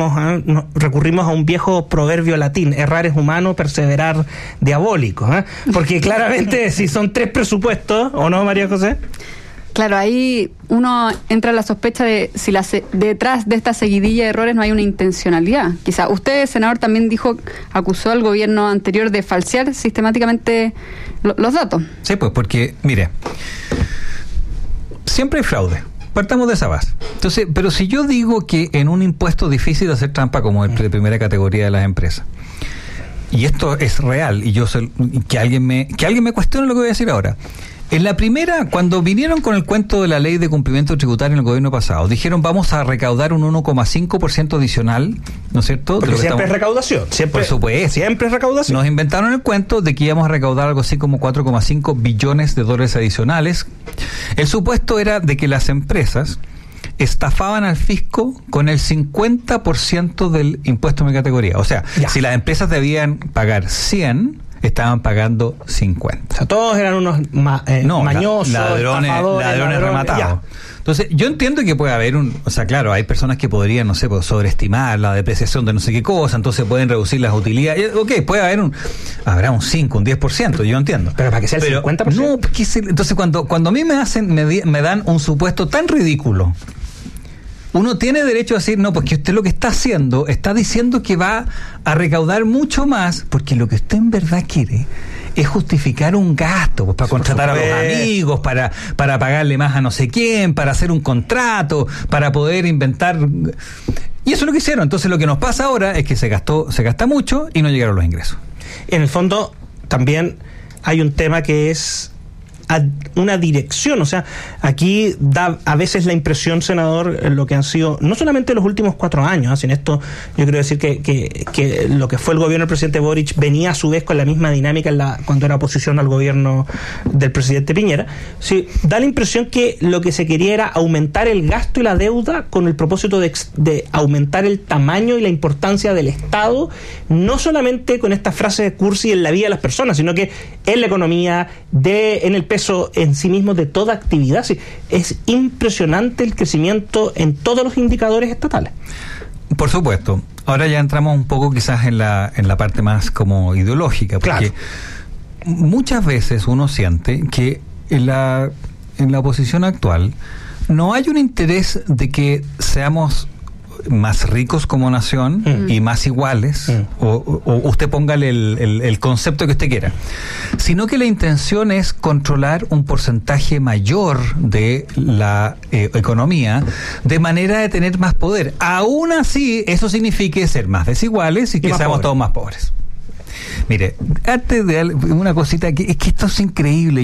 recurrimos a un viejo proverbio latín: errar es humano, perseverar diabólico, porque claramente si son 3 presupuestos, ¿o no, María José? Claro, ahí uno entra a la sospecha de si detrás de esta seguidilla de errores no hay una intencionalidad. Quizá usted, senador, también acusó al gobierno anterior de falsear sistemáticamente los datos. Sí, pues porque, mire, siempre hay fraude. Partamos de esa base. Entonces, pero si yo digo que en un impuesto difícil de hacer trampa como el de primera categoría de las empresas, y esto es real, y que alguien me cuestione lo que voy a decir ahora. En la primera, cuando vinieron con el cuento de la ley de cumplimiento tributario en el gobierno pasado, dijeron vamos a recaudar un 1,5% adicional, ¿no es cierto? Porque siempre es recaudación. Por supuesto. Siempre es recaudación. Nos inventaron el cuento de que íbamos a recaudar algo así como $4,5 billones adicionales. El supuesto era de que las empresas estafaban al fisco con el 50% del impuesto de mi categoría. O sea, si las empresas debían pagar 100, estaban pagando 50. O sea, todos eran unos mañosos, ladrones rematados. Ya. Entonces, yo entiendo que puede haber claro, hay personas que podrían, no sé, sobreestimar la depreciación de no sé qué cosa, entonces pueden reducir las utilidades. Ok, puede haber habrá un 5, un 10%, yo entiendo. Pero para que sea el 50%. No, porque entonces cuando a mí me dan un supuesto tan ridículo, uno tiene derecho a decir, no, porque usted lo que está haciendo, está diciendo que va a recaudar mucho más, porque lo que usted en verdad quiere es justificar un gasto, pues, para contratar a los amigos, para pagarle más a no sé quién, para hacer un contrato, para poder inventar. Y eso es lo que hicieron. Entonces lo que nos pasa ahora es que se gasta mucho y no llegaron los ingresos. En el fondo, también hay un tema que es una dirección, o sea, aquí da a veces la impresión, senador, lo que han sido no solamente los últimos 4 años, en esto yo quiero decir que lo que fue el gobierno del presidente Boric venía a su vez con la misma dinámica cuando era oposición al gobierno del presidente Piñera. Sí, da la impresión que lo que se quería era aumentar el gasto y la deuda con el propósito de aumentar el tamaño y la importancia del Estado, no solamente con esta frase de cursi en la vida de las personas, sino que en la economía, en el peso en sí mismo de toda actividad. Sí, es impresionante el crecimiento en todos los indicadores estatales. Por supuesto. Ahora ya entramos un poco quizás en la parte más como ideológica, porque muchas veces uno siente que en la oposición actual no hay un interés de que seamos más ricos como nación y más iguales, o usted póngale el concepto que usted quiera, sino que la intención es controlar un porcentaje mayor de la economía, de manera de tener más poder. Aún así, eso signifique ser más desiguales y que seamos todos más pobres. Mire, antes de una cosita, es que esto es increíble.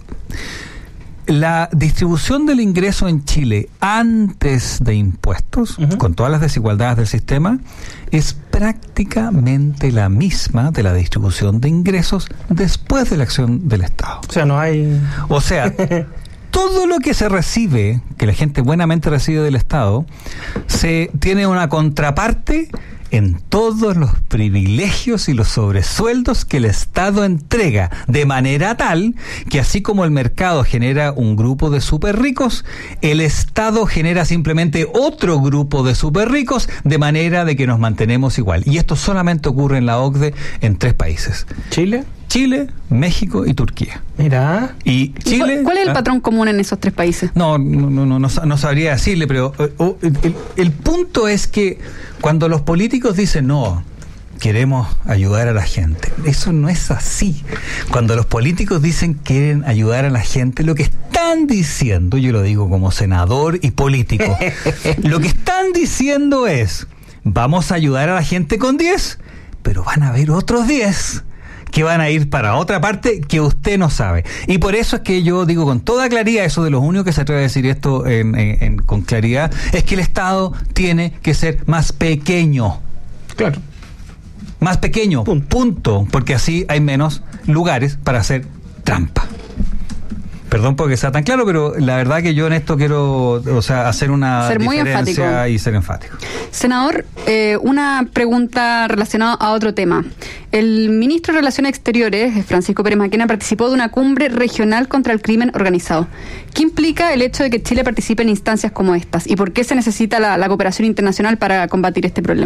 La distribución del ingreso en Chile antes de impuestos, con todas las desigualdades del sistema, es prácticamente la misma de la distribución de ingresos después de la acción del Estado. O sea, no hay... O sea, todo lo que se recibe, que la gente buenamente recibe del Estado, se tiene una contraparte en todos los privilegios y los sobresueldos que el Estado entrega, de manera tal que así como el mercado genera un grupo de súper ricos, el Estado genera simplemente otro grupo de súper ricos, de manera de que nos mantenemos igual. Y esto solamente ocurre en la OCDE en 3 países. Chile, México y Turquía. Mira. Y Chile. ¿Cuál es el patrón común en esos 3 países? No sabría decirle, pero el punto es que cuando los políticos dicen no, queremos ayudar a la gente, eso no es así. Cuando los políticos dicen quieren ayudar a la gente, lo que están diciendo, yo lo digo como senador y político, lo que están diciendo es: vamos a ayudar a la gente con 10, pero van a haber otros 10 que van a ir para otra parte que usted no sabe. Y por eso es que yo digo con toda claridad, eso de los únicos que se atreve a decir esto con claridad, es que el Estado tiene que ser más pequeño. Claro. Más pequeño, punto. Porque así hay menos lugares para hacer trampa. Perdón porque sea tan claro, pero la verdad que yo en esto quiero, hacer una diferencia y ser enfático. Senador, una pregunta relacionada a otro tema. El ministro de Relaciones Exteriores, Francisco Pérez Maquena, participó de una cumbre regional contra el crimen organizado. ¿Qué implica el hecho de que Chile participe en instancias como estas? ¿Y por qué se necesita la cooperación internacional para combatir este problema?